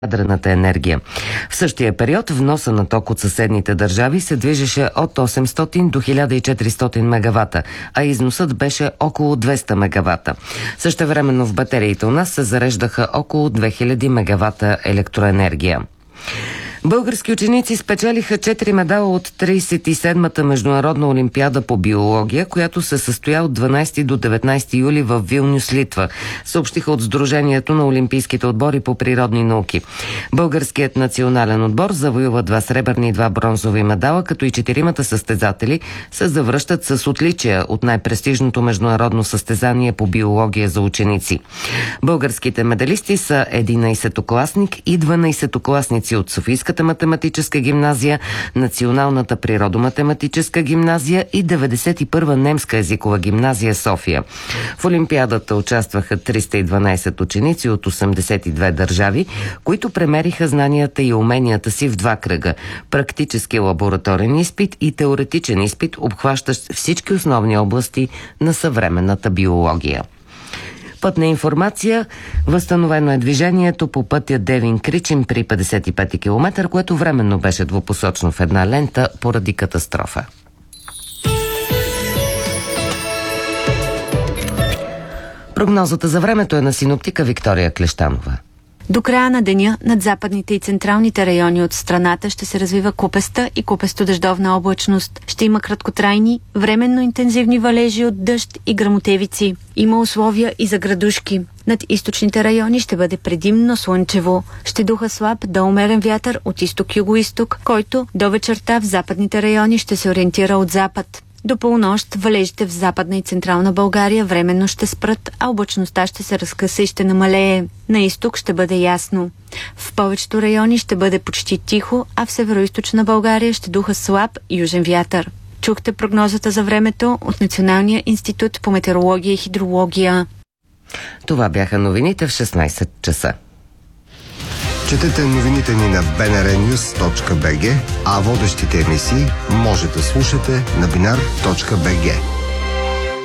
ядрената енергия. В същия период вноса на ток от съседните държави се движеше от 800 до 1400 мегавата, а износът беше около 200 мегавата. Същевременно в батериите у нас се зареждаха около 2000 мегавата електроенергия. Български ученици спечелиха 4 медала от 37-та международна олимпиада по биология, която се състоя от 12 до 19 юли в Вилнюс, Литва, съобщиха от Сдружението на олимпийските отбори по природни науки. Българският национален отбор завоюва 2 сребърни и 2 бронзови медала, като и 4-мата състезатели се завръщат с отличия от най-престижното международно състезание по биология за ученици. Българските медалисти са 11-класник и 12-класници от Софийска математическа гимназия, Националната природоматематическа гимназия и 91-а немска езикова гимназия София. В олимпиадата участваха 312 ученици от 82 държави, които премериха знанията и уменията си в 2 кръга – практически лабораторен изпит и теоретичен изпит, обхващащ всички основни области на съвременната биология. Пътна информация. Възстановено е движението по пътя Девин-Кричим при 55 км, което временно беше двупосочно в една лента поради катастрофа. Прогнозата за времето е на синоптика Виктория Клещанова. До края на деня над западните и централните райони от страната ще се развива купеста и купесто-дъждовна облачност. Ще има краткотрайни, временно интензивни валежи от дъжд и гръмотевици. Има условия и за градушки. Над източните райони ще бъде предимно слънчево. Ще духа слаб до умерен вятър от изток-юго-исток, който до вечерта в западните райони ще се ориентира от запад. До полунощ валежите в Западна и Централна България временно ще спрат, а облачността ще се разкъса и ще намалее. На изток ще бъде ясно. В повечето райони ще бъде почти тихо, а в североизточна България ще духа слаб южен вятър. Чухте прогнозата за времето от Националния институт по метеорология и хидрология. Това бяха новините в 16 часа. Четете новините ни на bnrnews.bg, а водещите емисии може да слушате на binar.bg.